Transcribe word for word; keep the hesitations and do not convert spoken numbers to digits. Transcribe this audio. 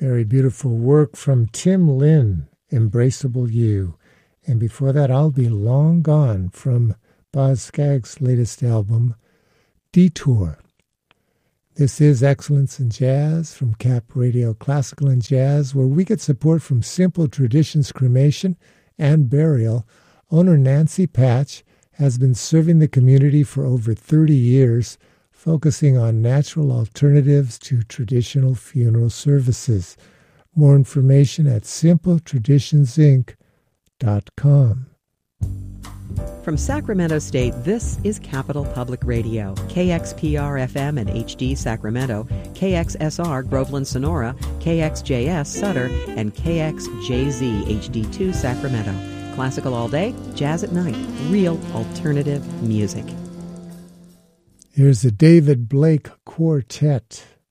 Very beautiful work from Tim Lin, Embraceable You. And before that, I'll Be Long Gone from Boz Scaggs' latest album, Detour. This is Excellence in Jazz from Cap Radio Classical and Jazz, where we get support from Simple Traditions Cremation and Burial. Owner Nancy Patch has been serving the community for over thirty years, focusing on natural alternatives to traditional funeral services. More information at simple traditions inc dot com. From Sacramento State, this is Capital Public Radio, K X P R F M and H D Sacramento, K X S R Groveland Sonora, K X J S Sutter, and K X J Z H D two Sacramento. Classical all day, jazz at night, real alternative music. Here's the David Blake Quartet.